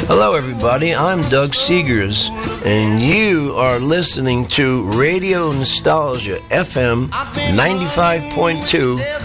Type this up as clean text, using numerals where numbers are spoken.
Hello, everybody. I'm Doug Seegers, and you are listening to Radio Nostalgia FM 95.2